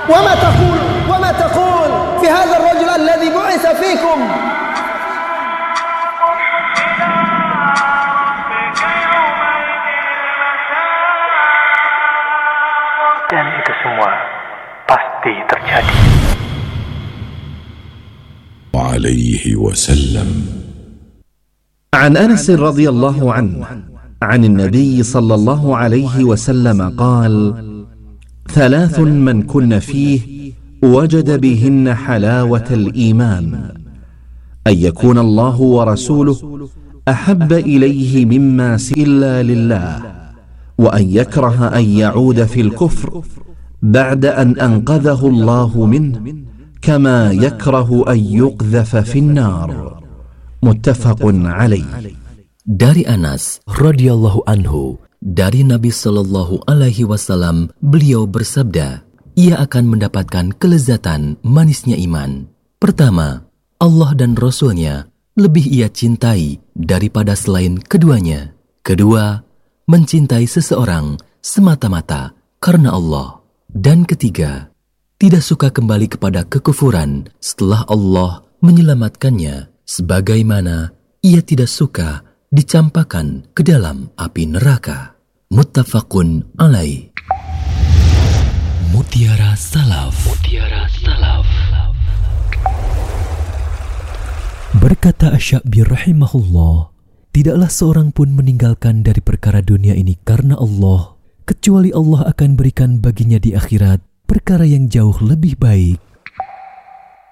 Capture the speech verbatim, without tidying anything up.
وما تقول وما تقول في هذا الرجل الذي بعث فيكم. Dan itu semua pasti terjadi. عليه وسلم. عن أنس رضي الله عنه عن النبي صلى الله عليه وسلم قال: ثلاث من كن فيه وجد بهن حلاوة الإيمان: أن يكون الله ورسوله أحب إليه مما إلا لله، وأن يكره أن يعود في الكفر بعد أن أنقذه الله منه كما يكره أن يقذف في النار. متفق عليه. Dari Anas radhiyallahu anhu, dari Nabi sallallahu alaihi wasallam, beliau bersabda, ia akan mendapatkan kelezatan manisnya iman. Pertama, Allah dan Rasul-Nya lebih ia cintai daripada selain keduanya. Kedua, mencintai seseorang semata-mata karena Allah. Dan ketiga, tidak suka kembali kepada kekufuran setelah Allah menyelamatkannya, sebagaimana ia tidak suka dicampakkan ke dalam api neraka. Muttafaqun alaih. Mutiara Salaf. Mutiara Salaf. Berkata Asy-Sya'bi rahimahullah, tidaklah seorang pun meninggalkan dari perkara dunia ini karena Allah, kecuali Allah akan berikan baginya di akhirat perkara yang jauh lebih baik.